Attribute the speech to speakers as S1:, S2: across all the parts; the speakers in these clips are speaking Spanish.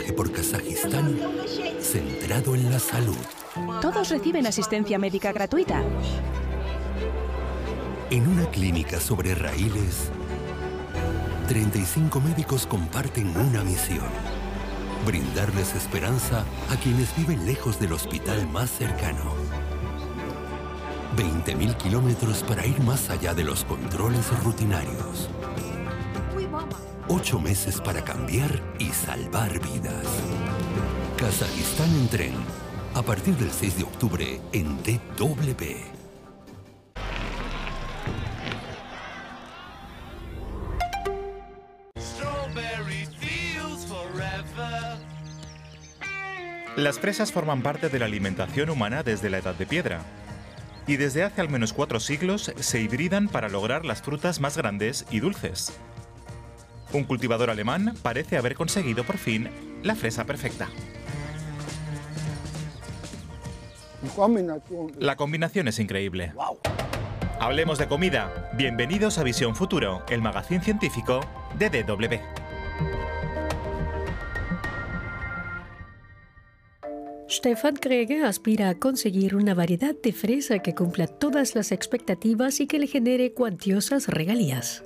S1: viaje por Kazajistán centrado en la salud.
S2: Todos reciben asistencia médica gratuita.
S1: En una clínica sobre raíles, 35 médicos comparten una misión: brindarles esperanza a quienes viven lejos del hospital más cercano. 20.000 kilómetros para ir más allá de los controles rutinarios. 8 meses para cambiar y salvar vidas. Kazajistán en tren. A partir del 6 de octubre en DW.
S3: Las fresas forman parte de la alimentación humana desde la Edad de Piedra. Y desde hace al menos 4 siglos se hibridan para lograr las frutas más grandes y dulces. Un cultivador alemán parece haber conseguido por fin la fresa perfecta. La combinación es increíble. Hablemos de comida. Bienvenidos a Visión Futuro, el magazín científico de DW.
S4: Stefan Krege aspira a conseguir una variedad de fresa que cumpla todas las expectativas y que le genere cuantiosas regalías.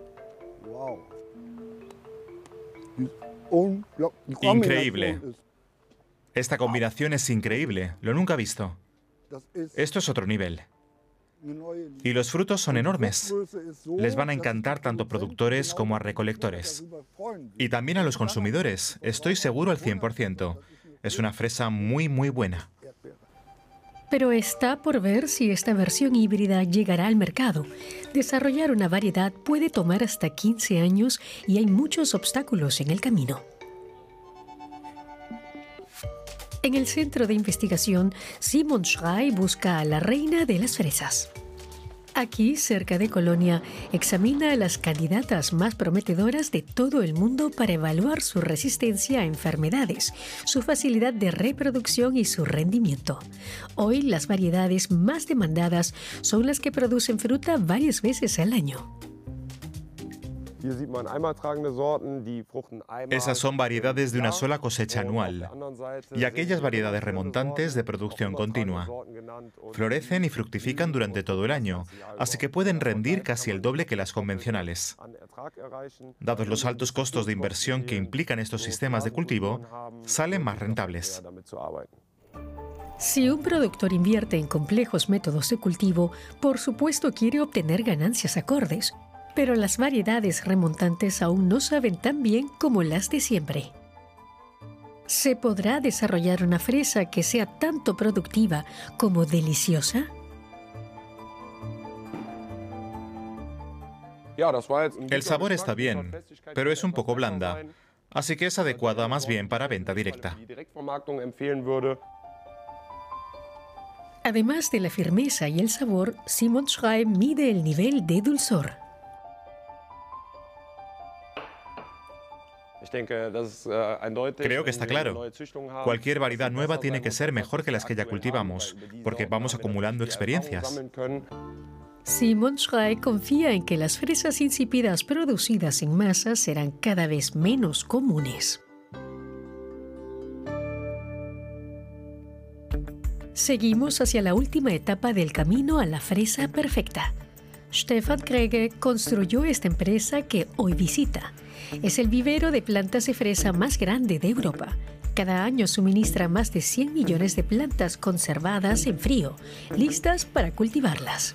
S3: Increíble. Esta combinación es increíble. Lo nunca he visto. Esto es otro nivel. Y los frutos son enormes. Les van a encantar tanto a productores como a recolectores. Y también a los consumidores. Estoy seguro al 100%. Es una fresa muy buena.
S4: Pero está por ver si esta versión híbrida llegará al mercado. Desarrollar una variedad puede tomar hasta 15 años y hay muchos obstáculos en el camino. En el centro de investigación, Simon Schrey busca a la reina de las fresas. Aquí, cerca de Colonia, examina a las candidatas más prometedoras de todo el mundo para evaluar su resistencia a enfermedades, su facilidad de reproducción y su rendimiento. Hoy, las variedades más demandadas son las que producen fruta varias veces al año.
S3: Esas son variedades de una sola cosecha anual, y aquellas variedades remontantes de producción continua. Florecen y fructifican durante todo el año, así que pueden rendir casi el doble que las convencionales. Dados los altos costos de inversión que implican estos sistemas de cultivo, salen más rentables.
S4: Si un productor invierte en complejos métodos de cultivo, por supuesto quiere obtener ganancias acordes. Pero las variedades remontantes aún no saben tan bien como las de siempre. ¿Se podrá desarrollar una fresa que sea tanto productiva como deliciosa?
S3: El sabor está bien, pero es un poco blanda, así que es adecuada más bien para venta directa.
S4: Además de la firmeza y el sabor, Simon Schrey mide el nivel de dulzor.
S3: Creo que está claro. Cualquier variedad nueva tiene que ser mejor que las que ya cultivamos, porque vamos acumulando experiencias.
S4: Simon Schrey confía en que las fresas insípidas producidas en masa serán cada vez menos comunes. Seguimos hacia la última etapa del camino a la fresa perfecta. Stefan Krege construyó esta empresa que hoy visita. Es el vivero de plantas de fresa más grande de Europa. Cada año suministra más de 100 millones de plantas conservadas en frío, listas para cultivarlas.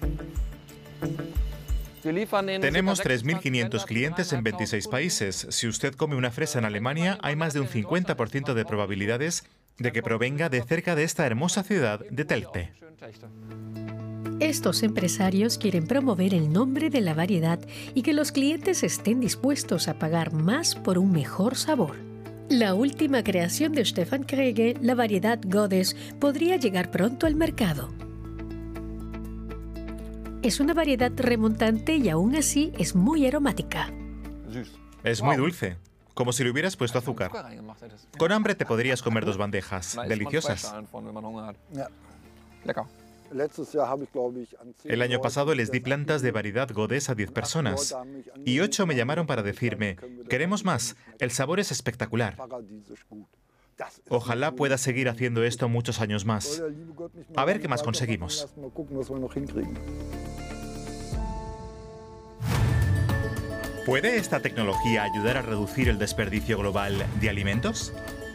S3: Tenemos 3.500 clientes en 26 países. Si usted come una fresa en Alemania, hay más de un 50% de probabilidades de que provenga de cerca de esta hermosa ciudad de Telgte.
S4: Estos empresarios quieren promover el nombre de la variedad y que los clientes estén dispuestos a pagar más por un mejor sabor. La última creación de Stefan Krege, la variedad Goddess, podría llegar pronto al mercado. Es una variedad remontante y aún así es muy aromática.
S3: Es muy dulce, como si le hubieras puesto azúcar. Con hambre te podrías comer 2 bandejas, deliciosas. El año pasado les di plantas de variedad Goddess a 10 personas y 8 me llamaron para decirme: queremos más, el sabor es espectacular. Ojalá pueda seguir haciendo esto muchos años más. A ver qué más conseguimos. ¿Puede esta tecnología ayudar a reducir el desperdicio global de alimentos?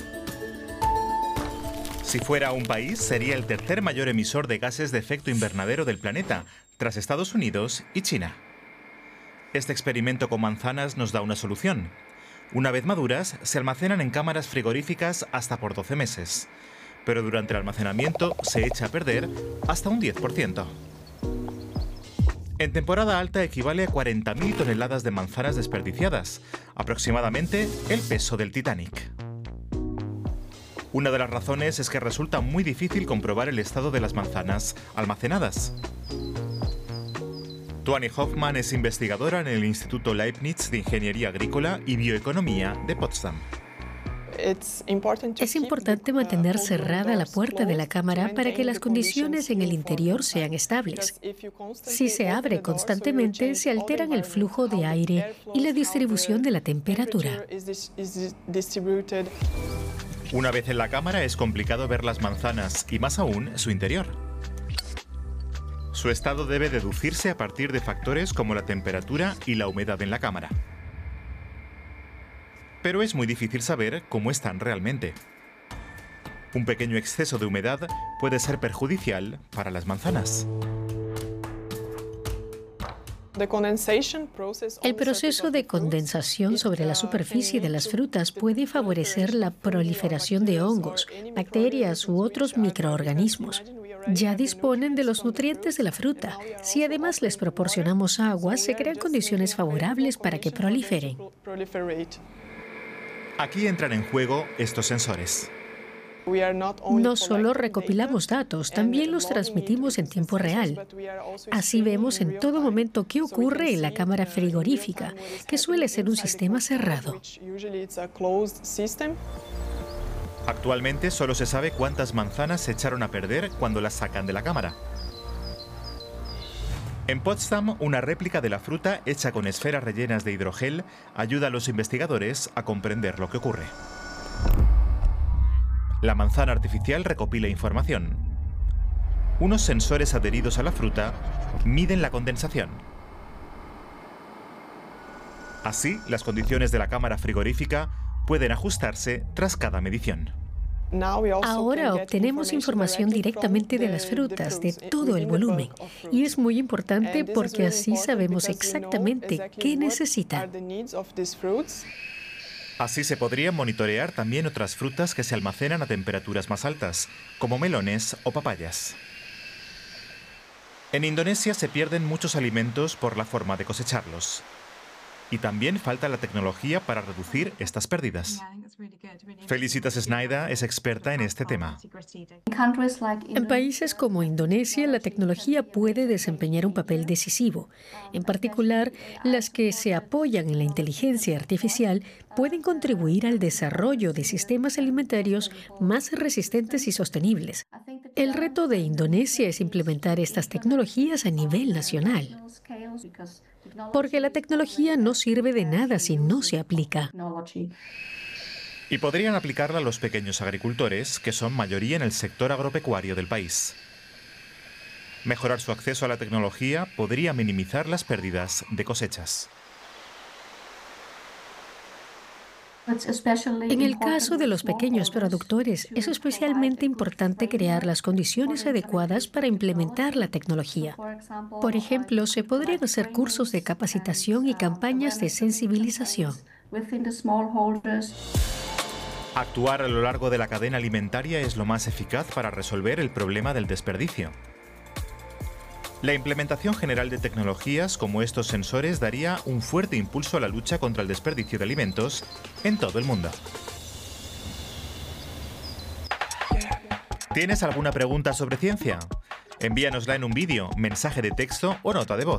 S3: Si fuera un país, sería el tercer mayor emisor de gases de efecto invernadero del planeta, tras Estados Unidos y China. Este experimento con manzanas nos da una solución. Una vez maduras, se almacenan en cámaras frigoríficas hasta por 12 meses. Pero durante el almacenamiento se echa a perder hasta un 10%. En temporada alta equivale a 40.000 toneladas de manzanas desperdiciadas, aproximadamente el peso del Titanic. Una de las razones es que resulta muy difícil comprobar el estado de las manzanas almacenadas. Tuani Hoffmann es investigadora en el Instituto Leibniz de Ingeniería Agrícola y Bioeconomía de Potsdam.
S4: Es importante mantener cerrada la puerta de la cámara para que las condiciones en el interior sean estables. Si se abre constantemente, se alteran el flujo de aire y la distribución de la temperatura.
S3: Una vez en la cámara es complicado ver las manzanas y más aún su interior. Su estado debe deducirse a partir de factores como la temperatura y la humedad en la cámara. Pero es muy difícil saber cómo están realmente. Un pequeño exceso de humedad puede ser perjudicial para las manzanas.
S4: El proceso de condensación sobre la superficie de las frutas puede favorecer la proliferación de hongos, bacterias u otros microorganismos. Ya disponen de los nutrientes de la fruta. Si además les proporcionamos agua, se crean condiciones favorables para que proliferen.
S3: Aquí entran en juego estos sensores.
S4: No solo recopilamos datos, también los transmitimos en tiempo real. Así vemos en todo momento qué ocurre en la cámara frigorífica, que suele ser un sistema cerrado.
S3: Actualmente solo se sabe cuántas manzanas se echaron a perder cuando las sacan de la cámara. En Potsdam, una réplica de la fruta hecha con esferas rellenas de hidrogel ayuda a los investigadores a comprender lo que ocurre. La manzana artificial recopila información. Unos sensores adheridos a la fruta miden la condensación. Así, las condiciones de la cámara frigorífica pueden ajustarse tras cada medición.
S4: Ahora obtenemos información directamente de las frutas, de todo el volumen. Y es muy importante porque así sabemos exactamente qué necesitan.
S3: Así se podría monitorear también otras frutas que se almacenan a temperaturas más altas, como melones o papayas. En Indonesia se pierden muchos alimentos por la forma de cosecharlos. Y también falta la tecnología para reducir estas pérdidas. Felicitas Snyder es experta en este tema.
S4: En países como Indonesia, la tecnología puede desempeñar un papel decisivo. En particular, las que se apoyan en la inteligencia artificial pueden contribuir al desarrollo de sistemas alimentarios más resistentes y sostenibles. El reto de Indonesia es implementar estas tecnologías a nivel nacional. Porque la tecnología no sirve de nada si no se aplica.
S3: Y podrían aplicarla los pequeños agricultores, que son mayoría en el sector agropecuario del país. Mejorar su acceso a la tecnología podría minimizar las pérdidas de cosechas.
S4: En el caso de los pequeños productores, es especialmente importante crear las condiciones adecuadas para implementar la tecnología. Por ejemplo, se podrían hacer cursos de capacitación y campañas de sensibilización.
S3: Actuar a lo largo de la cadena alimentaria es lo más eficaz para resolver el problema del desperdicio. La implementación general de tecnologías como estos sensores daría un fuerte impulso a la lucha contra el desperdicio de alimentos en todo el mundo. ¿Tienes alguna pregunta sobre ciencia? Envíanosla en un vídeo, mensaje de texto o nota de voz.